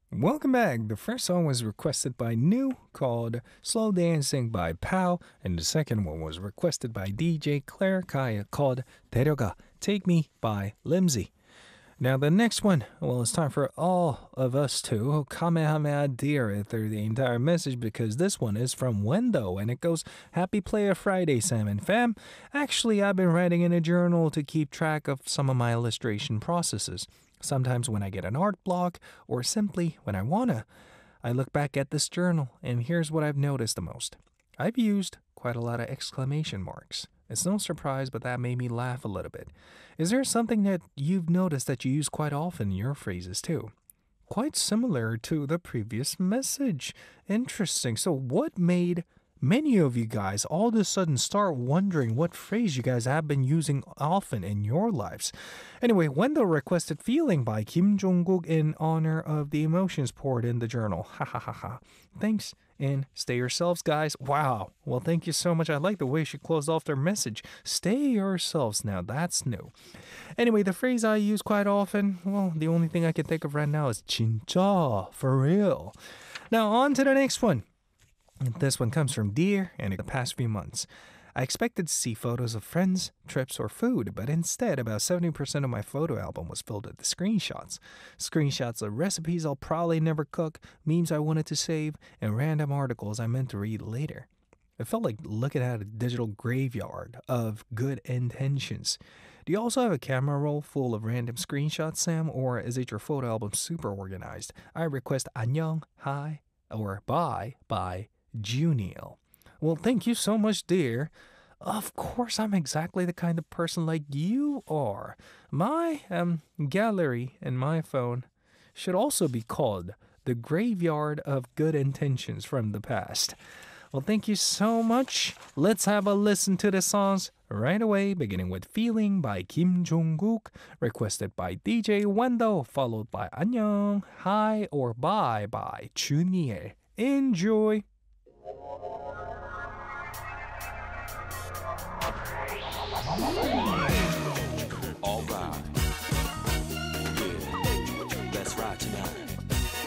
Welcome back. The first song was requested by New called Slow Dancing by Pow, and the second one was requested by DJ Claire Kaya called 데려가, Take Me by Limsey. Now the next one, well, it's time for all of us to Kamehameha dear it through the entire message because this one is from Wendo and it goes, Happy Player Friday, Sam and Fam. Actually, I've been writing in a journal to keep track of some of my illustration processes. Sometimes when I get an art block or simply when I wanna, I look back at this journal and here's what I've noticed the most. I've used quite a lot of exclamation marks. It's no surprise, but that made me laugh a little bit. Is there something that you've noticed that you use quite often in your phrases too? Quite similar to the previous message. Interesting. So what made many of you guys all of a sudden start wondering what phrase you guys have been using often in your lives? Anyway, Wendell requested Feeling by Kim Jong-kook in honor of the emotions poured in the journal. Ha ha ha ha. Thanks and stay yourselves, guys. Wow. Well, thank you so much. I like the way she closed off their message. Stay yourselves. Now, that's new. Anyway, the phrase I use quite often, well, the only thing I can think of right now is 진짜, for real. Now, on to the next one. This one comes from Dear, and in the past few months, I expected to see photos of friends, trips, or food, but instead, about 70% of my photo album was filled with screenshots. Screenshots of recipes I'll probably never cook, memes I wanted to save, and random articles I meant to read later. It felt like looking at a digital graveyard of good intentions. Do you also have a camera roll full of random screenshots, Sam, or is it your photo album super organized? I request 안녕, hi, or bye by Juniel. Well, thank you so much, dear. Of course, I'm exactly the kind of person like you are. My gallery in my phone should also be called the graveyard of good intentions from the past. Well, thank you so much. Let's have a listen to the songs right away, beginning with Feeling by Kim Jong-kook, requested by DJ Wendo, followed by 안녕, hi, or bye by Juniel. Enjoy!